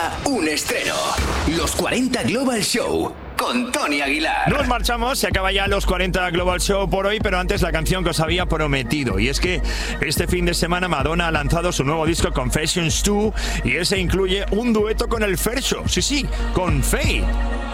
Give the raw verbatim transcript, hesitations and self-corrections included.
Un estreno. Los cuarenta Global Show con Tony Aguilar. Nos marchamos, se acaba ya los cuarenta Global Show por hoy, pero antes la canción que os había prometido. Y es que este fin de semana Madonna ha lanzado su nuevo disco Confessions dos y ese incluye un dueto con el Fercho. Sí, sí, con Faye.